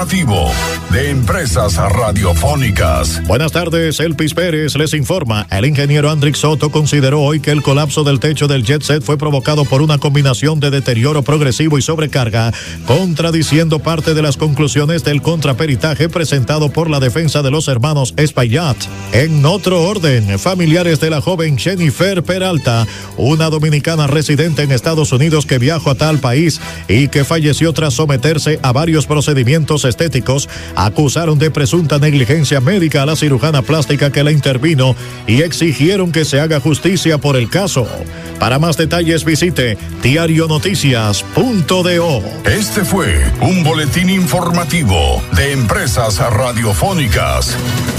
de Empresas Radiofónicas. Buenas tardes, Elpis Pérez les informa. El ingeniero Andrix Soto consideró hoy que el colapso del techo del jet set fue provocado por una combinación de deterioro progresivo y sobrecarga, contradiciendo parte de las conclusiones del contraperitaje presentado por la defensa de los hermanos Espaillat. En otro orden, familiares de la joven Jennifer Peralta, una dominicana residente en Estados Unidos que viajó a tal país y que falleció tras someterse a varios procedimientos estéticos, acusaron de presunta negligencia médica a la cirujana plástica que la intervino y exigieron que se haga justicia por el caso. Para más detalles visite diarionoticias.do. Este fue un boletín informativo de Empresas Radiofónicas.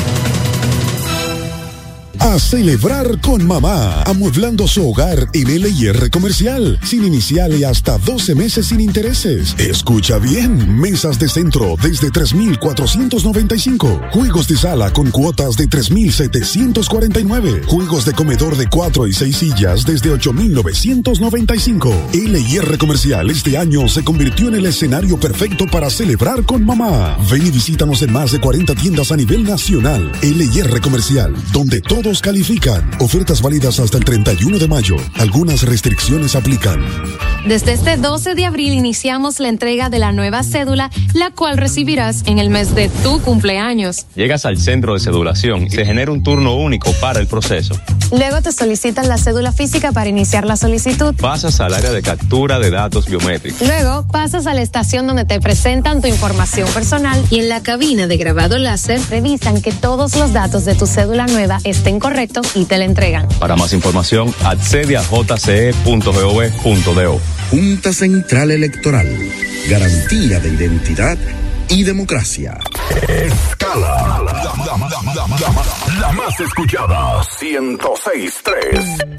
A celebrar con mamá, amueblando su hogar en LIR Comercial, sin inicial y hasta 12 meses sin intereses. Escucha bien, mesas de centro desde 3,495, juegos de sala con cuotas de 3,749, juegos de comedor de 4 y 6 sillas desde 8,995. LIR Comercial este año se convirtió en el escenario perfecto para celebrar con mamá. Ven y visítanos en más de 40 tiendas a nivel nacional. LIR Comercial, donde todos califican. Ofertas válidas hasta el 31 de mayo. Algunas restricciones aplican. Desde este 12 de abril iniciamos la entrega de la nueva cédula, la cual recibirás en el mes de tu cumpleaños. Llegas al centro de cedulación y se genera un turno único para el proceso. Luego te solicitan la cédula física para iniciar la solicitud. Pasas al área de captura de datos biométricos. Luego pasas a la estación donde te presentan tu información personal y en la cabina de grabado láser revisan que todos los datos de tu cédula nueva estén correctos y te la entregan. Para más información, accede a jce.gov.do. Junta Central Electoral. Garantía de identidad y democracia. Escala. La más escuchada. 106.3.